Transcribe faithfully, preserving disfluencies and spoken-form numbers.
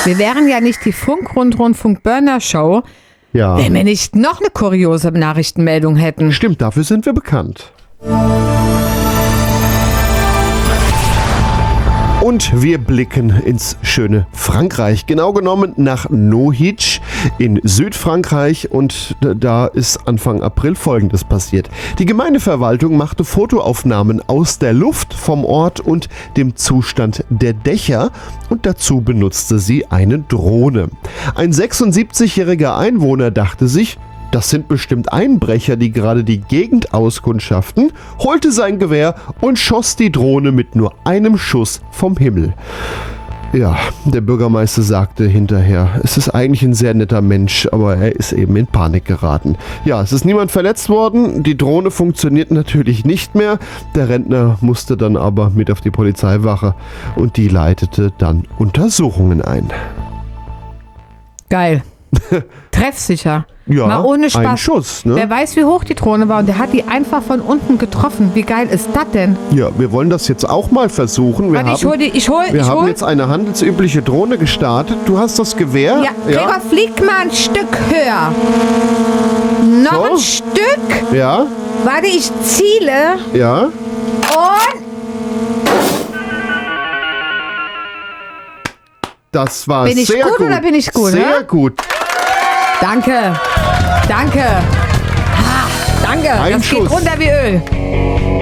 wir wären ja nicht die Funk-Rundrund-Funk-Burner-Show, Ja. wenn wir nicht noch eine kuriose Nachrichtenmeldung hätten. Stimmt, dafür sind wir bekannt. Und wir blicken ins schöne Frankreich, genau genommen nach Nohitsch in Südfrankreich, und da ist Anfang April Folgendes passiert. Die Gemeindeverwaltung machte Fotoaufnahmen aus der Luft vom Ort und dem Zustand der Dächer, und dazu benutzte sie eine Drohne. Ein sechsundsiebzigjähriger Einwohner dachte sich, das sind bestimmt Einbrecher, die gerade die Gegend auskundschaften, holte sein Gewehr und schoss die Drohne mit nur einem Schuss vom Himmel. Ja, der Bürgermeister sagte hinterher, es ist eigentlich ein sehr netter Mensch, aber er ist eben in Panik geraten. Ja, es ist niemand verletzt worden, die Drohne funktioniert natürlich nicht mehr. Der Rentner musste dann aber mit auf die Polizeiwache und die leitete dann Untersuchungen ein. Geil. Treffsicher. Ja, Mal ohne Spaß. ein Schuss, ne? Wer weiß, wie hoch die Drohne war, und der hat die einfach von unten getroffen. Wie geil ist das denn? Ja, wir wollen das jetzt auch mal versuchen. Wir Warte, ich haben, hol die, ich hol, wir ich haben hol. jetzt eine handelsübliche Drohne gestartet. Du hast das Gewehr. Ja, Gregor, flieg mal ein Stück höher. Noch So. ein Stück. Ja, Warte, ich ziele. ja. Und Das war Bin ich sehr gut gut. oder bin ich gut, Sehr ne? gut. danke. Danke. Ah, danke. Ein das Schuss. geht runter wie Öl.